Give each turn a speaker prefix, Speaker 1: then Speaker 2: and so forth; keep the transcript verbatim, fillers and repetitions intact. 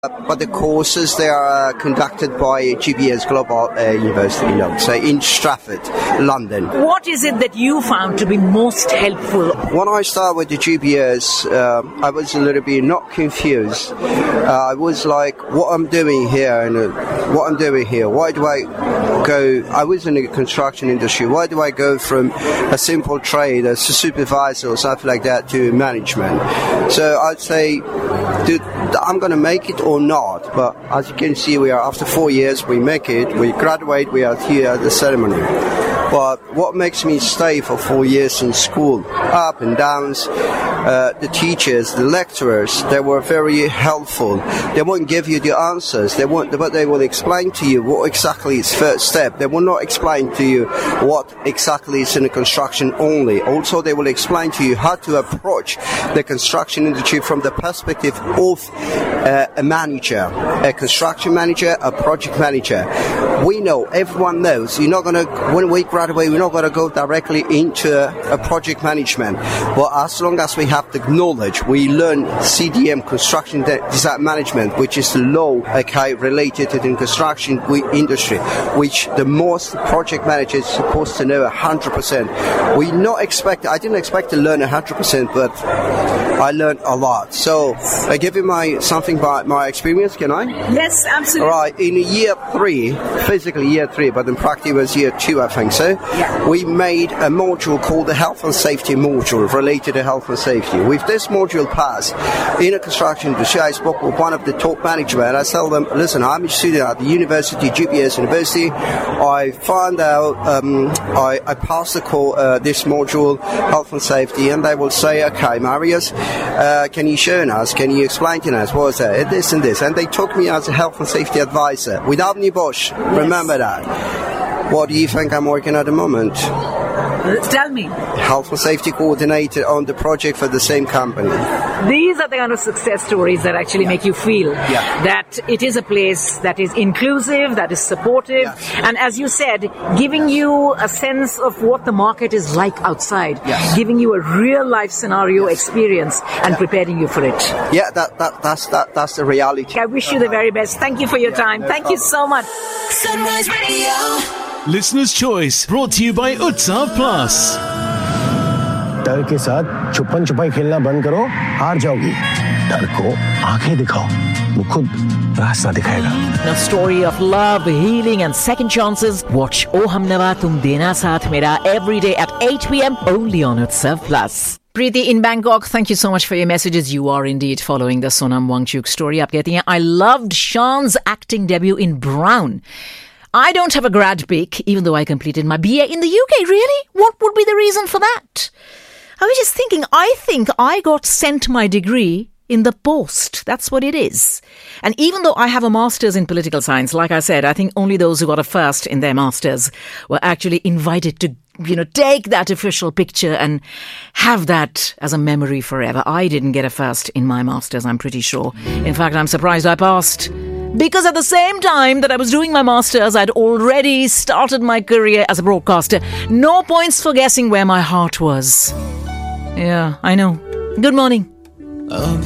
Speaker 1: But the courses, they are uh, conducted by G B S Global uh, University, you know, so in Stratford, London.
Speaker 2: What is it that you found to be most helpful?
Speaker 1: When I started with the G B S, uh, I was a little bit not confused. Uh, I was like, what I'm doing here, and uh, what I'm doing here, why do I go, I was in the construction industry, why do I go from a simple trade as a supervisor or something like that to management? So I'd say, dude, I'm going to make it or not, but as you can see, we are after four years, we make it, we graduate, we are here at the ceremony. But what makes me stay for four years in school, up and downs, uh, the teachers, the lecturers, they were very helpful. They won't give you the answers, they won't, but they will explain to you what exactly is first step. They will not explain to you what exactly is in the construction only. Also, they will explain to you how to approach the construction industry from the perspective of uh, a manager, a construction manager, a project manager. We know, everyone knows, you're not going to, when we graduate, we're not going to go directly into a, a project management. But as long as we have the knowledge, we learn C D M, construction design management, which is the law, okay, related to the construction industry, which the most project manager is supposed to know one hundred percent. We not expect, I didn't expect to learn one hundred percent, but I learned a lot. So I give you my something by my experience, can I?
Speaker 2: Yes, absolutely.
Speaker 1: All right, in year three, physically year three, but in practice it was year two, I think so.
Speaker 2: Yeah.
Speaker 1: We made a module called the Health and Safety module related to health and safety. With this module passed in a construction industry, I spoke with one of the top management and I tell them, listen, I'm a student at the university, G B S University. I found out, um, I, I passed the call, uh, this module, health and safety, and they will say, okay, Marius, uh, can you show us, can you explain to us, what is that, this and this, and they took me as a health and safety advisor with Avni Bosch. Yes. Remember that. What do you think I'm working at the moment?
Speaker 2: Tell me.
Speaker 1: Health and safety coordinator on the project for the same company.
Speaker 2: These are the kind of success stories that actually yeah. make you feel
Speaker 1: yeah.
Speaker 2: that it is a place that is inclusive, that is supportive,
Speaker 1: yeah.
Speaker 2: and as you said, giving you a sense of what the market is like outside,
Speaker 1: yes.
Speaker 2: giving you a real life scenario
Speaker 1: yes.
Speaker 2: experience and yeah. preparing you for it.
Speaker 1: Yeah, that, that that's that that's the reality.
Speaker 2: I wish you the very best. Thank you for your
Speaker 1: yeah,
Speaker 2: time.
Speaker 1: No
Speaker 2: Thank
Speaker 1: problem.
Speaker 2: you so much.
Speaker 3: Sunrise Radio.
Speaker 4: Listener's Choice, brought to you by Utsav Plus.
Speaker 5: डर के साथ छुपन छुपाई खेलना बंद करो, हार जाओगी. डर को आंखें दिखाओ, वो खुद रास्ता दिखाएगा.
Speaker 2: A story of love, healing and second chances. Watch O Humnava Tum Dena Saath Mera every day at eight p.m. only on Utsav Plus. Preeti in Bangkok, thank you so much for your messages. You are indeed following the Sonam Wangchuk story. Aap kehti hain, I loved Sean's acting debut in Brown. I don't have a grad pick, even though I completed my B A in the U K. Really? What would be the reason for that? I was just thinking, I think I got sent my degree in the post. That's what it is. And even though I have a master's in political science, like I said, I think only those who got a first in their masters were actually invited to, you know, take that official picture and have that as a memory forever. I didn't get a first in my masters, I'm pretty sure. In fact, I'm surprised I passed. Because at the same time that I was doing my masters, I'd already started my career as a broadcaster. No points for guessing where my heart was. Yeah, I know. Good morning. Um.